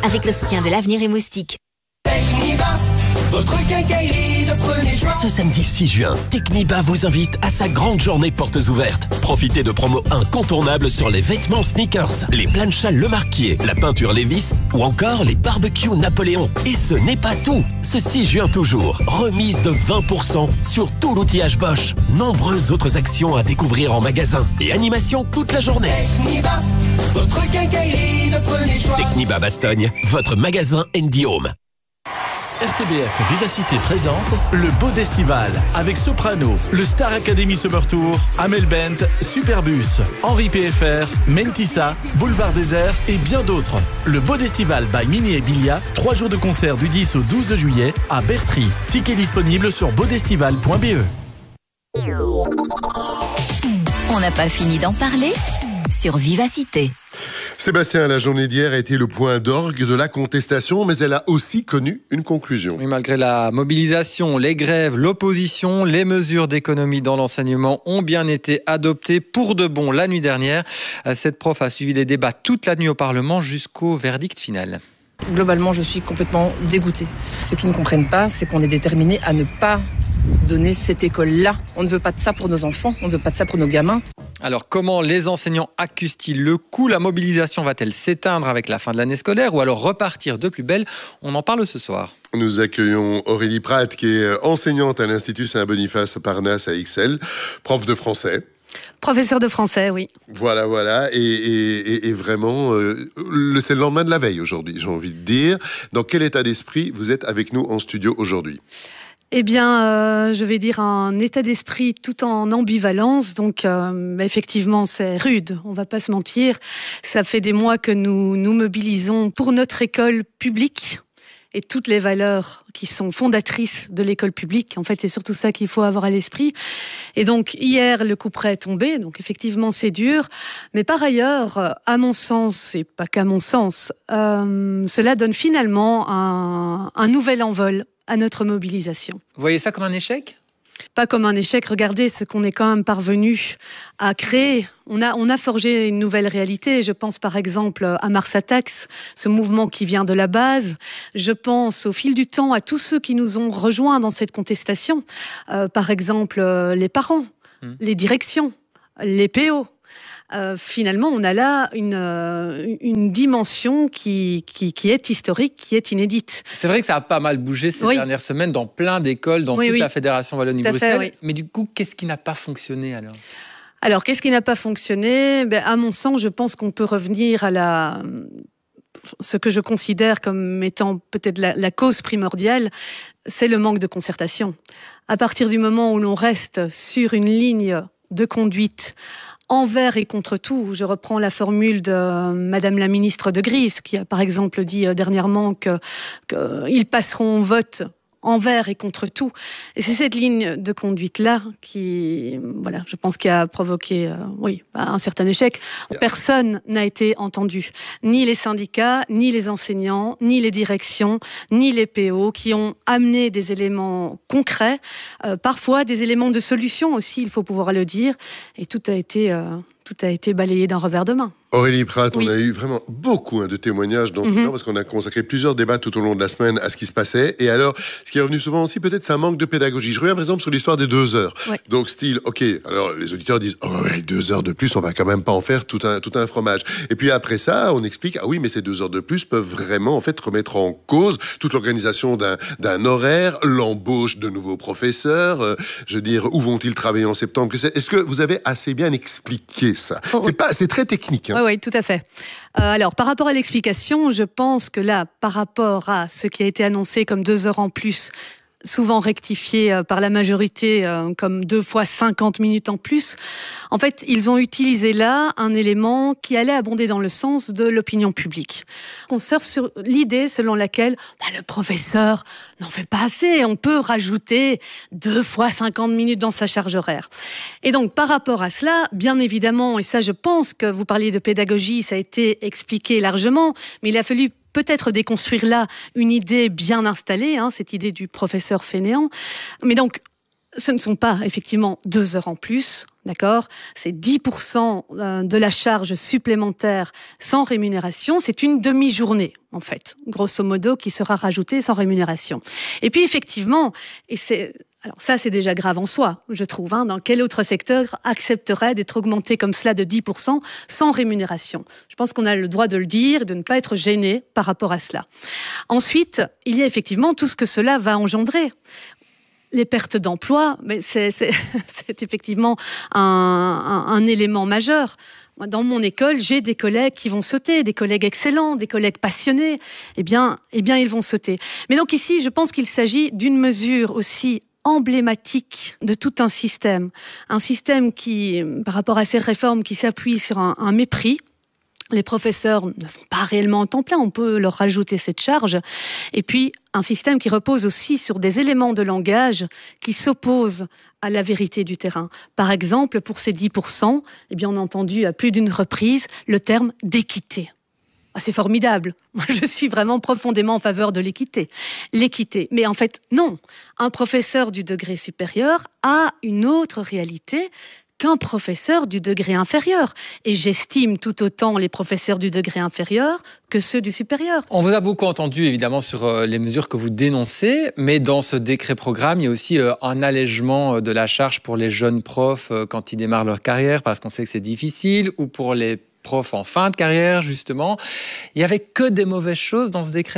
avec le soutien de l'Avenir et Moustique. Techniba, votre quincaillerie de premier choix. Ce samedi 6 juin, Techniba vous invite à sa grande journée portes ouvertes. Profitez de promos incontournables sur les vêtements sneakers, les planchas Le Marquier, la peinture Lévis ou encore les barbecues Napoléon. Et ce n'est pas tout. Ce 6 juin toujours, remise de 20% sur tout l'outillage Bosch. Nombreuses autres actions à découvrir en magasin et animation toute la journée. Techniba, votre quincaillerie de premier choix. Techniba Bastogne, votre magasin Andy Home. RTBF Vivacité présente le Beau Destival avec Soprano, le Star Academy Summer Tour, Amel Bent, Superbus, Henri PFR, Mentissa, Boulevard Désert et bien d'autres. Le Beau Destival by Mini et Bilia, 3 jours de concert du 10 au 12 juillet à Bertry. Tickets disponibles sur beaudestival.be. On n'a pas fini d'en parler sur Vivacité. Sébastien, la journée d'hier a été le point d'orgue de la contestation, mais elle a aussi connu une conclusion. Oui, malgré la mobilisation, les grèves, l'opposition, les mesures d'économie dans l'enseignement ont bien été adoptées pour de bon la nuit dernière. Cette prof a suivi les débats toute la nuit au Parlement jusqu'au verdict final. Globalement, je suis complètement dégoûtée. Ceux qui ne comprennent pas, c'est qu'on est déterminé à ne pas donner cette école-là. On ne veut pas de ça pour nos enfants, on ne veut pas de ça pour nos gamins. Alors, comment les enseignants accusent-ils le coup ? La mobilisation va-t-elle s'éteindre avec la fin de l'année scolaire ou alors repartir de plus belle ? On en parle ce soir. Nous accueillons Aurélie Pratt, qui est enseignante à l'Institut Saint-Boniface Parnasse à Ixelles, prof de français. Professeur de français, oui. Voilà. Et vraiment, c'est le lendemain de la veille aujourd'hui, j'ai envie de dire. Dans quel état d'esprit vous êtes avec nous en studio aujourd'hui ? Eh bien, je vais dire un état d'esprit tout en ambivalence. Donc, effectivement, c'est rude, on va pas se mentir. Ça fait des mois que nous nous mobilisons pour notre école publique et toutes les valeurs qui sont fondatrices de l'école publique. En fait, c'est surtout ça qu'il faut avoir à l'esprit. Et donc, hier, le couperet est tombé. Donc, effectivement, c'est dur. Mais par ailleurs, à mon sens, et pas qu'à mon sens, cela donne finalement un nouvel envol à notre mobilisation. Vous voyez ça comme un échec ? Pas comme un échec. Regardez ce qu'on est quand même parvenu à créer. On a forgé une nouvelle réalité. Je pense par exemple à Mars Attacks, ce mouvement qui vient de la base. Je pense au fil du temps à tous ceux qui nous ont rejoints dans cette contestation. Par exemple, les parents, les directions, les PO. Finalement, on a là une dimension qui est historique, qui est inédite. C'est vrai que ça a pas mal bougé ces dernières semaines dans plein d'écoles, dans toute la Fédération Wallonie-Bruxelles. Oui. Mais du coup, qu'est-ce qui n'a pas fonctionné alors ? Alors, qu'est-ce qui n'a pas fonctionné ? À mon sens, je pense qu'on peut revenir à ce que je considère comme étant peut-être la cause primordiale, c'est le manque de concertation. À partir du moment où l'on reste sur une ligne de conduite envers et contre tout. Je reprends la formule de Madame la ministre de Gries, qui a par exemple dit dernièrement qu'ils passeront au vote envers et contre tout. Et c'est cette ligne de conduite-là qui, je pense, qui a provoqué, un certain échec. Personne n'a été entendu. Ni les syndicats, ni les enseignants, ni les directions, ni les PO, qui ont amené des éléments concrets, parfois des éléments de solution aussi, il faut pouvoir le dire. Et tout a été balayé d'un revers de main. Aurélie Pratt, on a eu vraiment beaucoup de témoignages d'enseignants parce qu'on a consacré plusieurs débats tout au long de la semaine à ce qui se passait. Et alors, ce qui est revenu souvent aussi, peut-être, c'est un manque de pédagogie. Je reviens par exemple sur l'histoire des 2 heures. Ouais. Donc, style, ok, alors les auditeurs disent, 2 heures de plus, on va quand même pas en faire tout un fromage. Et puis après ça, on explique, mais ces 2 heures de plus peuvent vraiment, en fait, remettre en cause toute l'organisation d'un horaire, l'embauche de nouveaux professeurs, où vont-ils travailler en septembre? Est-ce que vous avez assez bien expliqué ça? C'est très technique. Oui, tout à fait. Alors, par rapport à l'explication, je pense que là, par rapport à ce qui a été annoncé comme 2 heures en plus, souvent rectifié par la majorité comme 2 fois 50 minutes en plus. En fait, ils ont utilisé là un élément qui allait abonder dans le sens de l'opinion publique. On surfe sur l'idée selon laquelle le professeur n'en fait pas assez, on peut rajouter 2 fois 50 minutes dans sa charge horaire. Et donc, par rapport à cela, bien évidemment, et ça je pense que vous parliez de pédagogie, ça a été expliqué largement, mais il a fallu peut-être déconstruire là une idée bien installée, cette idée du professeur fainéant. Mais donc, ce ne sont pas effectivement 2 heures en plus, D'accord ? C'est 10% de la charge supplémentaire sans rémunération. C'est une demi-journée, en fait, grosso modo, qui sera rajoutée sans rémunération. Et puis, effectivement, alors ça, c'est déjà grave en soi, je trouve. Dans quel autre secteur accepterait d'être augmenté comme cela de 10% sans rémunération ? Je pense qu'on a le droit de le dire et de ne pas être gêné par rapport à cela. Ensuite, il y a effectivement tout ce que cela va engendrer. Les pertes d'emploi, mais c'est effectivement un élément majeur. Dans mon école, j'ai des collègues qui vont sauter, des collègues excellents, des collègues passionnés. Eh bien, ils vont sauter. Mais donc ici, je pense qu'il s'agit d'une mesure aussi emblématique de tout un système qui, par rapport à ces réformes, qui s'appuie sur un mépris. Les professeurs ne font pas réellement en temps plein, on peut leur rajouter cette charge. Et puis, un système qui repose aussi sur des éléments de langage qui s'opposent à la vérité du terrain. Par exemple, pour ces 10%, on a entendu à plus d'une reprise le terme d'équité. C'est formidable. Moi, je suis vraiment profondément en faveur de l'équité. L'équité. Mais en fait, non. Un professeur du degré supérieur a une autre réalité qu'un professeur du degré inférieur. Et j'estime tout autant les professeurs du degré inférieur que ceux du supérieur. On vous a beaucoup entendu, évidemment, sur les mesures que vous dénoncez, mais dans ce décret-programme, il y a aussi un allègement de la charge pour les jeunes profs quand ils démarrent leur carrière, parce qu'on sait que c'est difficile, ou pour les profs en fin de carrière, justement. Il n'y avait que des mauvaises choses dans ce décret ?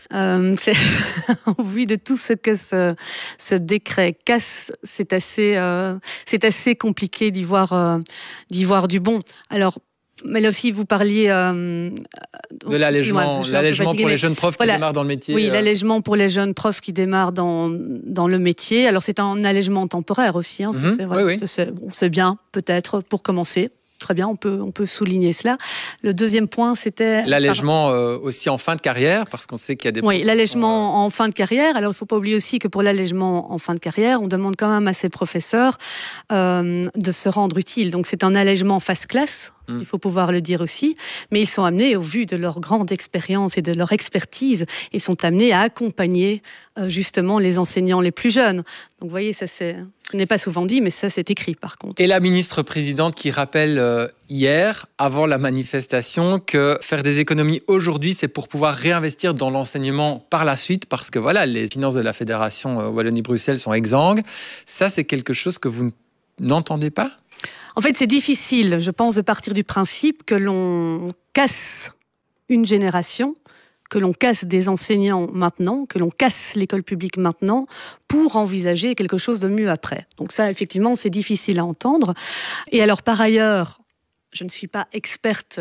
Au vu de tout ce que ce décret casse, c'est assez compliqué d'y voir du bon. Alors, mais là aussi, vous parliez de l'allègement pour les jeunes profs qui démarrent dans le métier. Oui, l'allègement pour les jeunes profs qui démarrent dans le métier. Alors, c'est un allègement temporaire aussi. C'est bien, peut-être, pour commencer. Très bien, on peut souligner cela. Le deuxième point, c'était... L'allègement aussi en fin de carrière, parce qu'on sait qu'il y a des... Oui, l'allègement en fin de carrière. Alors, il ne faut pas oublier aussi que pour l'allègement en fin de carrière, on demande quand même à ces professeurs de se rendre utiles. Donc, c'est un allègement face classe, il faut pouvoir le dire aussi. Mais ils sont amenés, au vu de leur grande expérience et de leur expertise, ils sont amenés à accompagner justement les enseignants les plus jeunes. Donc, vous voyez, ça ce n'est pas souvent dit, mais ça, c'est écrit, par contre. Et la ministre-présidente qui rappelle hier, avant la manifestation, que faire des économies aujourd'hui, c'est pour pouvoir réinvestir dans l'enseignement par la suite, parce que voilà, les finances de la Fédération Wallonie-Bruxelles sont exsangues. Ça, c'est quelque chose que vous n'entendez pas ? En fait, c'est difficile, je pense, de partir du principe que l'on casse une génération, que l'on casse des enseignants maintenant, que l'on casse l'école publique maintenant pour envisager quelque chose de mieux après. Donc ça, effectivement, c'est difficile à entendre. Et alors, par ailleurs, je ne suis pas experte